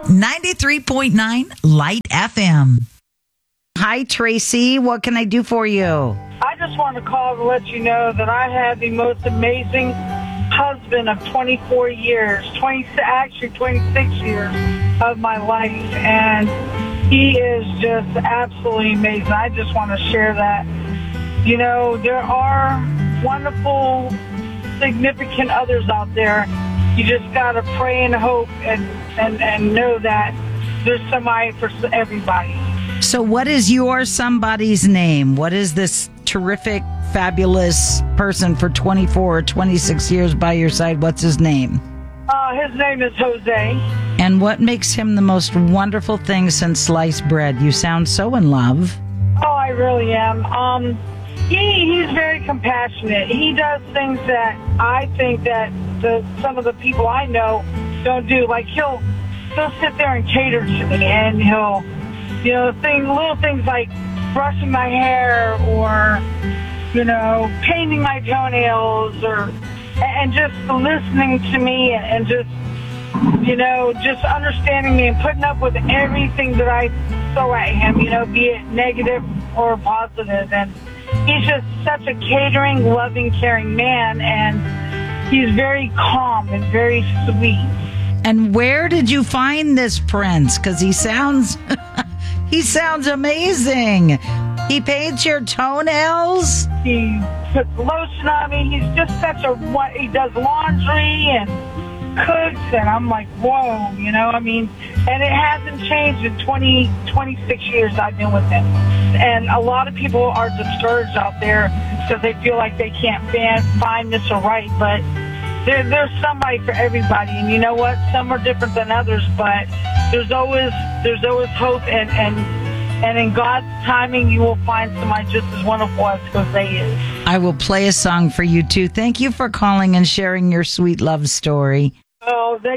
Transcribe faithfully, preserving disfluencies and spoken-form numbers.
ninety-three point nine Light F M. Hi, Tracy. What can I do for you? I just want to call to let you know that I had the most amazing husband of twenty-four years, twenty actually twenty-six years of my life, and he is just absolutely amazing. I just want to share that. You know, there are wonderful, significant others out there. You just got to pray and hope and, and, and know that there's somebody for everybody. So what is your somebody's name? What is this terrific, fabulous person for twenty-four or twenty-six years by your side? What's his name? Uh, his name is Jose. And what makes him the most wonderful thing since sliced bread? You sound so in love. Oh, I really am. Um, he he's very compassionate. He does things that I think that the, some of the people I know don't do. Like he'll he'll sit there and cater to me, and he'll you know thing little things like brushing my hair or you know painting my toenails or and just listening to me and just you know just understanding me and putting up with everything that I throw at him. You know, be it negative or positive, and he's just such a catering, loving, caring man, and he's very calm and very sweet. And where did you find this prince? Because he sounds, he sounds amazing. He paints your toenails. He puts lotion on me. He's just such a, what he does laundry and cooks, and I'm like, whoa, you know, I mean, and it hasn't changed in twenty, twenty-six years I've been with him. And a lot of people are discouraged out there because they feel like they can't fan, find Mister Right, but there, there's somebody for everybody. And you know what? Some are different than others, but there's always there's always hope, and, and, and in God's timing, you will find somebody just as wonderful as Jose is. I will play a song for you, too. Thank you for calling and sharing your sweet love story. Oh, they